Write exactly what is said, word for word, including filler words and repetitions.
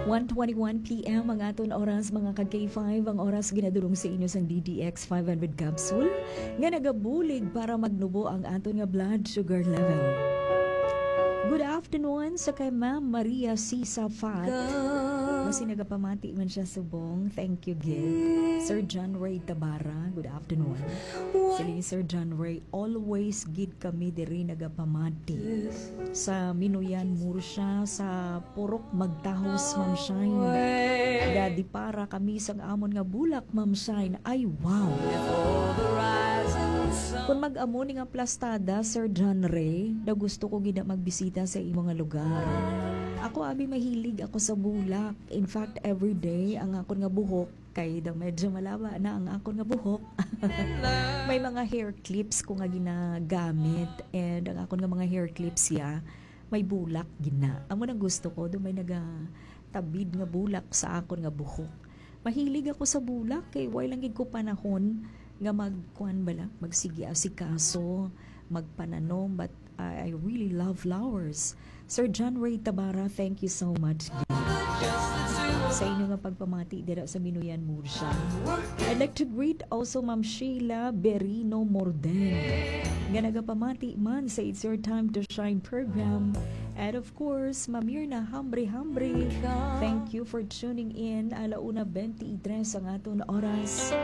one twenty-one p m ang aton oras mga ka K five, ang oras ginadurong sa inyo sang D D X five hundred capsule nga nagabulig para magnubo ang aton nga blood sugar level. Good afternoon sa kay Ma'am Maria C. Safat. Kasi nagapamati man siya subong. Thank you, Gid. Sir John Ray Tabara, good afternoon. Sili Sir John Ray, always gid kami diri nagapamati. Sa Minuyan Murcia, sa Purok Magtahos, Ma'am Shine. Dadi para kami sang amon nga bulak, Ma'am Shine. Ay, wow! Kung mag-amo ni nga plastada, Sir John Ray, na gusto ko gina magbisita sa imong nga lugar. Ako abi mahilig ako sa bulak. In fact, every day ang akon nga buhok kay daw medyo malaba na ang akon nga buhok. May mga hair clips ko nga ginagamit and ang akon nga mga hair clips ya may bulak gina. Amo nang gusto ko do may naga tabid nga bulak sa akon nga buhok. Mahilig ako sa bulak kay way lang gid ko panahon nga magkuan bala magsigi asikaso magpananom but I, I really love flowers. Sir John Ray Tabara, thank you so much sa inyo nga pagpamati dira sa Minuyan Murcia. I'd like to greet also Ma'am Sheila Berino Morden nga nagapamati man sa It's Your Time to Shine program. And of course, Ma'am Mirna Hambre Hambre, thank you for tuning in. Alauna twenty-three ang aton oras.